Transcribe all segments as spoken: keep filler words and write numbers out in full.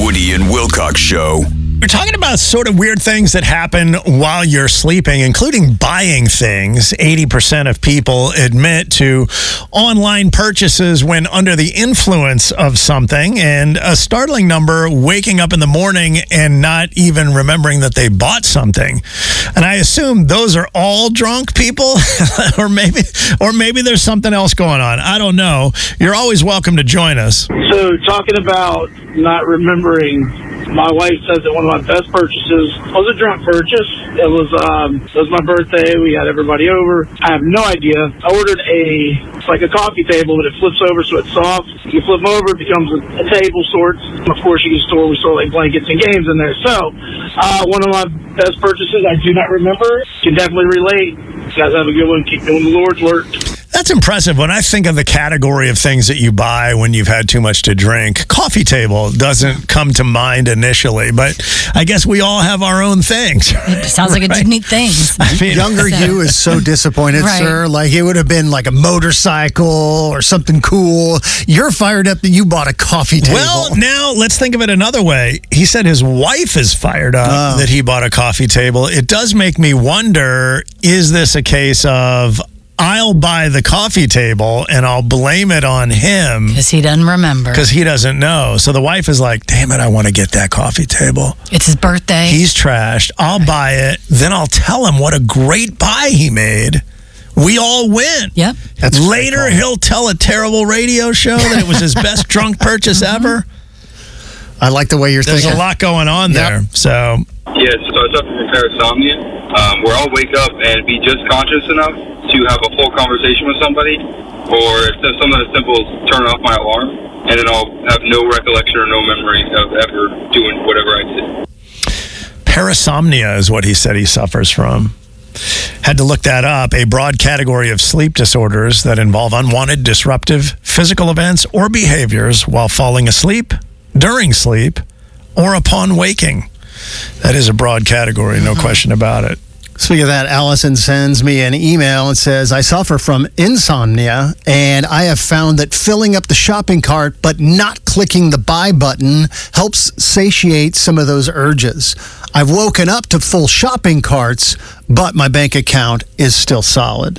Woody and Wilcox Show. We're talking about sort of weird things that happen while you're sleeping, including buying things. eighty percent of people admit to online purchases when under the influence of something, and a startling number waking up in the morning and not even remembering that they bought something. And I assume those are all drunk people, or maybe or maybe there's something else going on. I don't know. You're always welcome to join us. So talking about not remembering, my wife says that one of my best purchases was a drunk purchase. It was um, it was my birthday. We had everybody over. I have no idea. I ordered a, it's like a coffee table, but it flips over so it's soft. You flip them over, it becomes a, a table sorts. Of course, you can store, we store like blankets and games in there. So uh, one of my best purchases, I do not remember. Can definitely relate. You guys have a good one. Keep doing the Lord's work. That's impressive. When I think of the category of things that you buy when you've had too much to drink, coffee table doesn't come to mind initially, but I guess we all have our own things. It sounds like right? a neat thing. I mean, Younger you is so disappointed, Right. sir. Like, it would have been like a motorcycle or something cool. You're fired up that you bought a coffee table. well, now let's think of it another way. He said his wife is fired up Oh. that he bought a coffee table. It does make me wonder, is this a case of I'll buy the coffee table and I'll blame it on him Because he doesn't remember. because he doesn't know. So the wife is like, damn it, I want to get that coffee table. It's his birthday. He's trashed. I'll buy it. Then I'll tell him what a great buy he made. We all win. Yep. That's Later, he'll tell a terrible radio show that it was his best drunk purchase ever. I like the way you're There's thinking. a lot going on Yep. there. So, Yes, so I suffer from parasomnia, um, where I'll wake up and be just conscious enough to have a full conversation with somebody, or it's just something as simple as turn off my alarm, and then I'll have no recollection or no memory of ever doing whatever I did. parasomnia is what he said he suffers from. Had to look that up. A broad category of sleep disorders that involve unwanted, disruptive physical events or behaviors while falling asleep, during sleep, or upon waking. That is a broad category, no question about it. Speaking of that, Allison sends me an email and says, I suffer from insomnia, and I have found that filling up the shopping cart but not clicking the buy button helps satiate some of those urges. I've woken up to full shopping carts, but my bank account is still solid.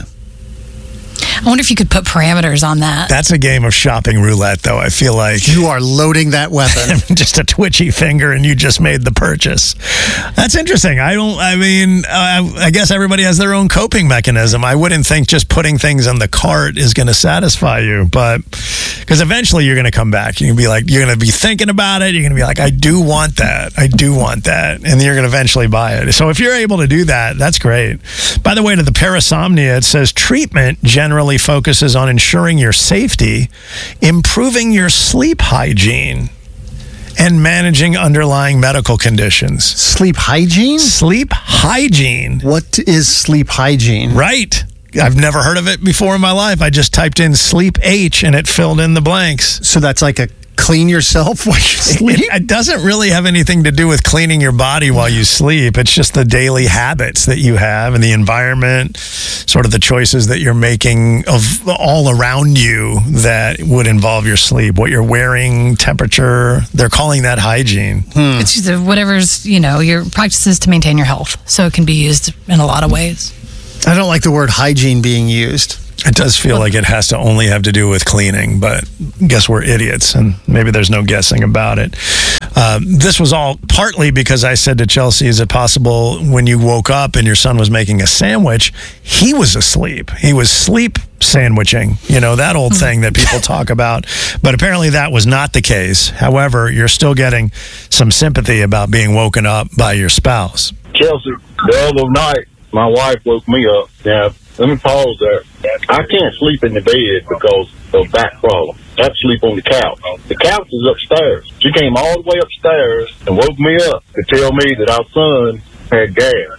I wonder if you could put parameters on that. That's a game of shopping roulette, though. I feel like You are loading that weapon. just a twitchy finger and you just made the purchase. That's interesting. I don't, I mean, uh, I guess everybody has their own coping mechanism. I wouldn't think just putting things in the cart is going to satisfy you, but because eventually you're going to come back. You're going to be like, you're going to be thinking about it. You're going to be like, I do want that. I do want that. And then you're going to eventually buy it. So if you're able to do that, that's great. By the way, to the parasomnia, it says treatment generally focuses on ensuring your safety, improving your sleep hygiene, and managing underlying medical conditions. Sleep hygiene? Sleep hygiene. What is sleep hygiene? Right. I've never heard of it before in my life. I just typed in sleep H and it filled in the blanks. So that's like a clean yourself while you sleep? It, it doesn't really have anything to do with cleaning your body while you sleep. It's just the daily habits that you have and the environment, sort of the choices that you're making of all around you that would involve your sleep. What you're wearing, temperature, they're calling that hygiene. Hmm. It's just whatever's, you know, your practices to maintain your health. So it can be used in a lot of ways. I don't like the word hygiene being used. It does feel like it has to only have to do with cleaning, but guess we're idiots, and maybe there's no guessing about it. Um, this was all partly because I said to Chelsea, is it possible when you woke up and your son was making a sandwich, he was asleep. He was sleep sandwiching, you know, that old thing that people talk about. But apparently that was not the case. However, you're still getting some sympathy about being woken up by your spouse. Chelsea, the other night, my wife woke me up. Now, let me pause there. I can't sleep in the bed because of back problem. I have to sleep on the couch. The couch is upstairs. She came all the way upstairs and woke me up to tell me that our son had gas.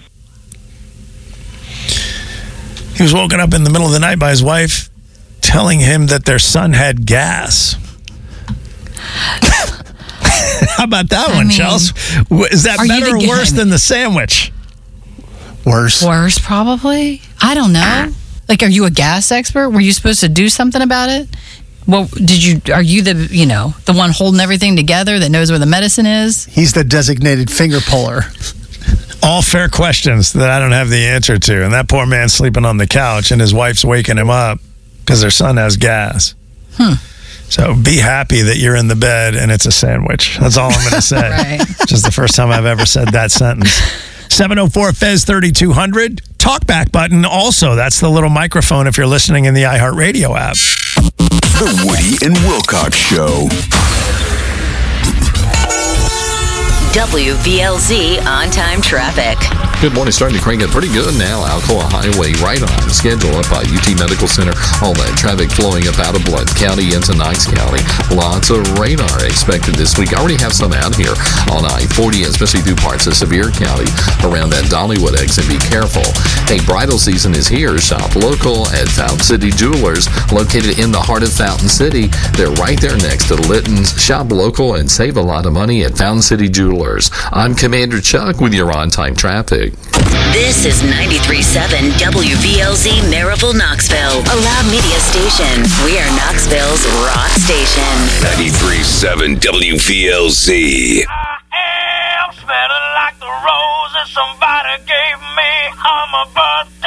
He was woken up in the middle of the night by his wife telling him that their son had gas. How about that I one, mean, Chelsea? Is that are you better or the worse game? than the sandwich? Worse. Worse, probably. I don't know. Like, are you a gas expert? Were you supposed to do something about it? Well, did you? Are you the you know the one holding everything together that knows where the medicine is? He's the designated finger puller. All fair questions that I don't have the answer to. And that poor man's sleeping on the couch, and his wife's waking him up because their son has gas. Hmm. So be happy that you're in the bed and it's a sandwich. That's all I'm going to say. Right. Which is the first time I've ever said that sentence. seven oh four F E Z thirty-two hundred. Talkback button. Also, that's the little microphone if you're listening in the iHeartRadio app. The Woody and Wilcox Show. W V L Z on-time traffic. Good morning. Starting to crank it pretty good now. Alcoa Highway right on schedule up by U T Medical Center. All that traffic flowing up out of Blount County into Knox County. Lots of radar expected this week. I already have some out here on I forty, especially through parts of Sevier County around that Dollywood exit. Be careful. Hey, bridal season is here. Shop local at Fountain City Jewelers, located in the heart of Fountain City. They're right there next to Litton's. Shop local and save a lot of money at Fountain City Jewelers. I'm Commander Chuck with your on-time traffic. This is ninety-three point seven W V L Z Maryville, Knoxville, a loud media station. We are Knoxville's rock station. ninety-three point seven W V L Z. I am smelling like the roses somebody gave me on my birthday.